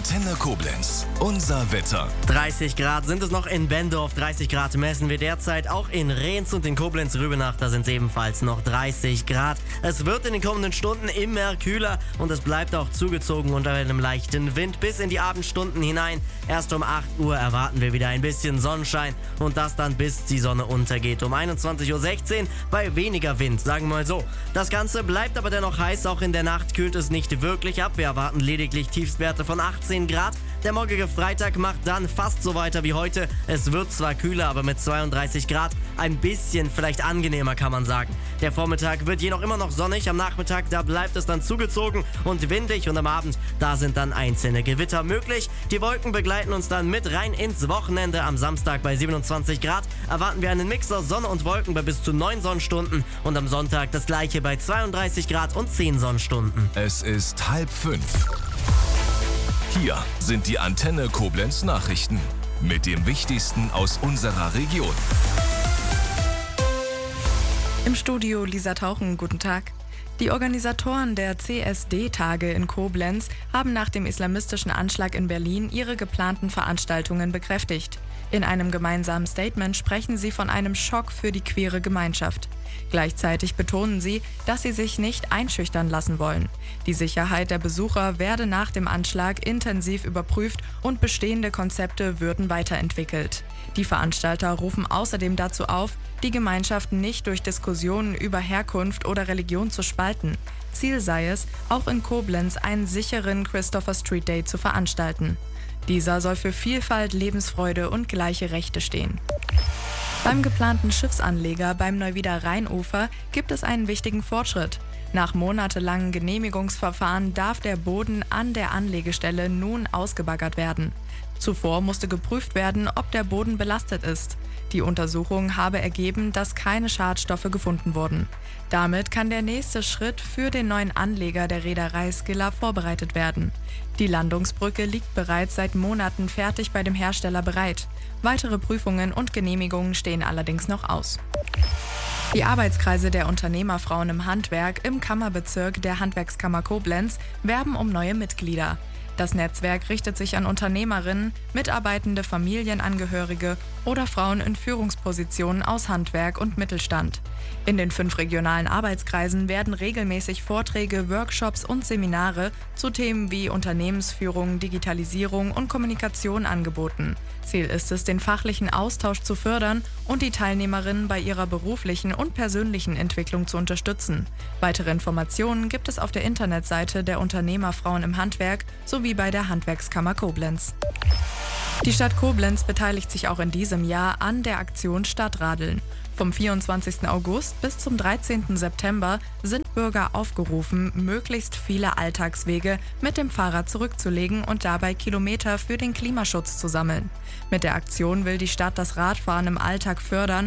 Antenne Koblenz. Unser Wetter. 30 Grad sind es noch in Bendorf, 30 Grad messen wir derzeit auch in Rehns und in Koblenz-Rübenach, da sind es ebenfalls noch 30 Grad. Es wird in den kommenden Stunden immer kühler und es bleibt auch zugezogen unter einem leichten Wind bis in die Abendstunden hinein. Erst um 8 Uhr erwarten wir wieder ein bisschen Sonnenschein und das dann bis die Sonne untergeht. Um 21.16 Uhr bei weniger Wind, sagen wir mal so. Das Ganze bleibt aber dennoch heiß, auch in der Nacht kühlt es nicht wirklich ab. Wir erwarten lediglich Tiefstwerte von 18 Grad. Der morgige Freitag macht dann fast so weiter wie heute. Es wird zwar kühler, aber mit 32 Grad ein bisschen vielleicht angenehmer, kann man sagen. Der Vormittag wird jedoch immer noch sonnig. Am Nachmittag, da bleibt es dann zugezogen und windig und am Abend, da sind dann einzelne Gewitter möglich. Die Wolken begleiten uns dann mit rein ins Wochenende. Am Samstag bei 27 Grad erwarten wir einen Mix aus Sonne und Wolken bei bis zu 9 Sonnenstunden und am Sonntag das gleiche bei 32 Grad und 10 Sonnenstunden. Es ist 4:30. Hier sind die Antenne Koblenz Nachrichten mit dem Wichtigsten aus unserer Region. Im Studio Lisa Tauchen, guten Tag. Die Organisatoren der CSD-Tage in Koblenz haben nach dem islamistischen Anschlag in Berlin ihre geplanten Veranstaltungen bekräftigt. In einem gemeinsamen Statement sprechen sie von einem Schock für die queere Gemeinschaft. Gleichzeitig betonen sie, dass sie sich nicht einschüchtern lassen wollen. Die Sicherheit der Besucher werde nach dem Anschlag intensiv überprüft und bestehende Konzepte würden weiterentwickelt. Die Veranstalter rufen außerdem dazu auf, die Gemeinschaft nicht durch Diskussionen über Herkunft oder Religion zu spalten. Ziel sei es, auch in Koblenz einen sicheren Christopher Street Day zu veranstalten. Dieser soll für Vielfalt, Lebensfreude und gleiche Rechte stehen. Beim geplanten Schiffsanleger beim Neuwieder Rheinufer gibt es einen wichtigen Fortschritt. Nach monatelangen Genehmigungsverfahren darf der Boden an der Anlegestelle nun ausgebaggert werden. Zuvor musste geprüft werden, ob der Boden belastet ist. Die Untersuchung habe ergeben, dass keine Schadstoffe gefunden wurden. Damit kann der nächste Schritt für den neuen Anleger der Reederei Skilla vorbereitet werden. Die Landungsbrücke liegt bereits seit Monaten fertig bei dem Hersteller bereit. Weitere Prüfungen und Genehmigungen stehen allerdings noch aus. Die Arbeitskreise der Unternehmerfrauen im Handwerk im Kammerbezirk der Handwerkskammer Koblenz werben um neue Mitglieder. Das Netzwerk richtet sich an Unternehmerinnen, mitarbeitende Familienangehörige oder Frauen in Führungspositionen aus Handwerk und Mittelstand. In den 5 regionalen Arbeitskreisen werden regelmäßig Vorträge, Workshops und Seminare zu Themen wie Unternehmensführung, Digitalisierung und Kommunikation angeboten. Ziel ist es, den fachlichen Austausch zu fördern und die Teilnehmerinnen bei ihrer beruflichen und persönlichen Entwicklung zu unterstützen. Weitere Informationen gibt es auf der Internetseite der Unternehmerfrauen im Handwerk sowie bei der Handwerkskammer Koblenz. Die Stadt Koblenz beteiligt sich auch in diesem Jahr an der Aktion Stadtradeln. Vom 24. August bis zum 13. September sind Bürger aufgerufen, möglichst viele Alltagswege mit dem Fahrrad zurückzulegen und dabei Kilometer für den Klimaschutz zu sammeln. Mit der Aktion will die Stadt das Radfahren im Alltag fördern